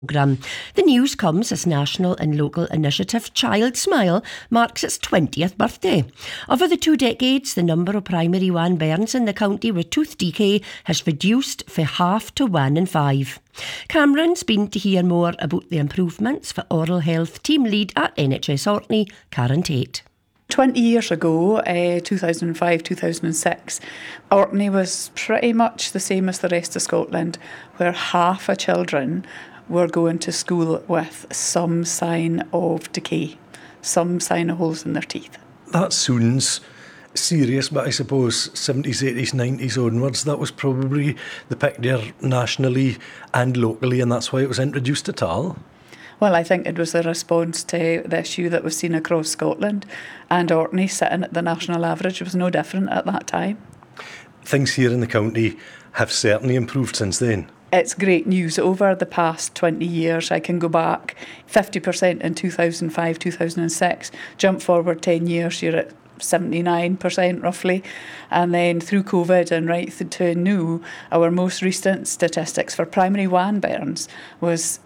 programme. The news comes as national and local initiative Child Smile marks its 20th birthday. Over the 2 decades, the number of primary 1 bairns in the county with tooth decay has reduced from half to 1 in 5. Cameron's been to hear more about the improvements for oral health team lead at NHS Orkney, Karen Tate. 20 years ago, 2005-2006, Orkney was pretty much the same as the rest of Scotland, where half of children were going to school with some sign of decay, some sign of holes in their teeth. That sounds serious, but I suppose 70s, 80s, 90s onwards, that was probably the picture nationally and locally, and that's why it was introduced at all. Well, I think it was a response to the issue that was seen across Scotland, and Orkney sitting at the national average was no different at that time. Things here in the county have certainly improved since then. It's great news. Over the past 20 years, I can go back 50% in 2005, 2006, jump forward 10 years, you're at 79% roughly, and then through COVID and right through to now, our most recent statistics for primary 1 bairns was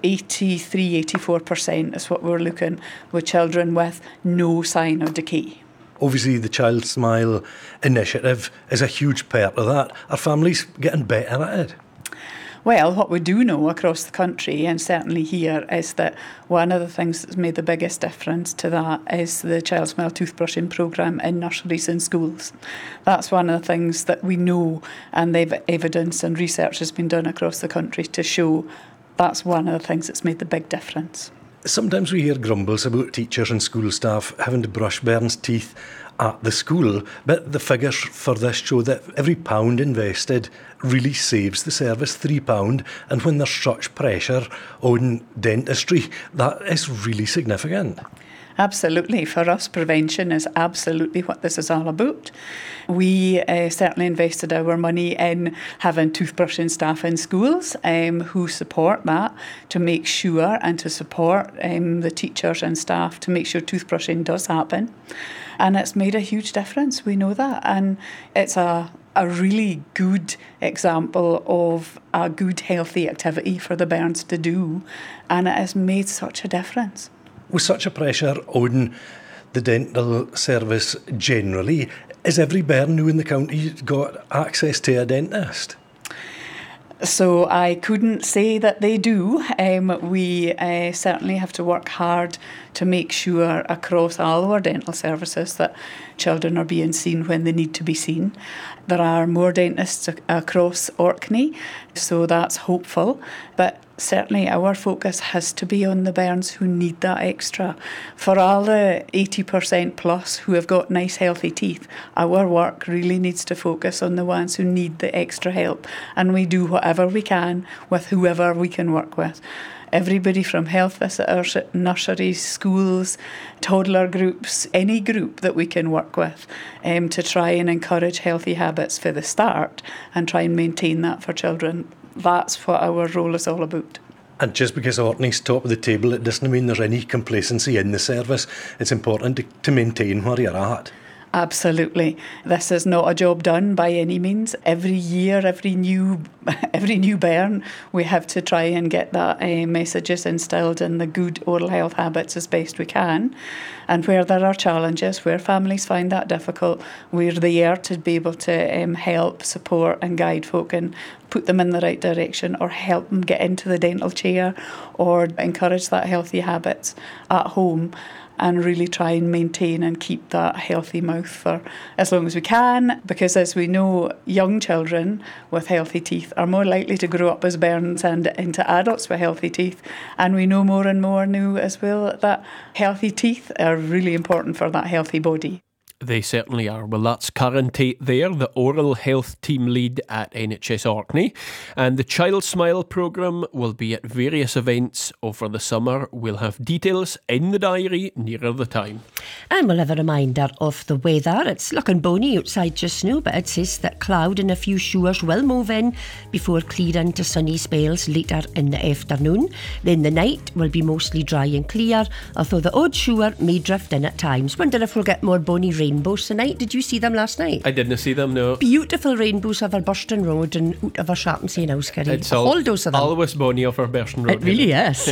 83-84% is what we're looking, with children with no sign of decay. Obviously, the Child Smile initiative is a huge part of that. Are families getting better at it? Well, what we do know across the country, and certainly here, is that one of the things that's made the biggest difference to that is the Child Smile toothbrushing programme in nurseries and schools. That's one of the things that we know, and they've evidence and research has been done across the country to show that's one of the things that's made the big difference. Sometimes we hear grumbles about teachers and school staff having to brush bairns' teeth at the school, but the figures for this show that every pound invested really saves the service, £3, and when there's such pressure on dentistry, that is really significant. Absolutely. For us, prevention is absolutely what this is all about. We certainly invested our money in having toothbrushing staff in schools who support that to make sure and to support the teachers and staff to make sure toothbrushing does happen. And it's made a huge difference. We know that. And it's a really good example of a good, healthy activity for the bairns to do. And it has made such a difference. With such a pressure on the dental service generally, is every bairn now in the county got access to a dentist? So I couldn't say that they do. We certainly have to work hard to make sure across all our dental services that children are being seen when they need to be seen. There are more dentists across Orkney, so that's hopeful. But certainly our focus has to be on the bairns who need that extra. For all the 80% plus who have got nice healthy teeth, our work really needs to focus on the ones who need the extra help. And we do whatever we can with whoever we can work with. Everybody from health visitors, nurseries, schools, toddler groups, any group that we can work with to try and encourage healthy habits for the start and try and maintain that for children. That's what our role is all about. And just because Orkney's top of the table, it doesn't mean there's any complacency in the service. It's important to maintain where you're at. Absolutely. This is not a job done by any means. Every year, every new bairn, we have to try and get that messages instilled in the good oral health habits as best we can. And where there are challenges, where families find that difficult, we're there to be able to help, support and guide folk and put them in the right direction or help them get into the dental chair or encourage that healthy habits at home. And really try and maintain and keep that healthy mouth for as long as we can, because as we know, young children with healthy teeth are more likely to grow up as bairns and into adults with healthy teeth. And we know more and more now as well that healthy teeth are really important for that healthy body. They certainly are. Well, that's Karen Tate there, the oral health team lead at NHS Orkney. And the Child Smile programme will be at various events over the summer. We'll have details in the diary nearer the time. And we'll have a reminder of the weather. It's looking bonny outside just now, but it says that cloud and a few showers will move in before clearing to sunny spells later in the afternoon. Then the night will be mostly dry and clear, although the odd shower may drift in at times. Wonder if we'll get more bonny rainbows tonight. Did you see them last night? I didn't see them, no. Beautiful rainbows over Burston Road and out over Sharpensea and Ouskirry. It's all those of them. Always bonny over Burston Road. It really is.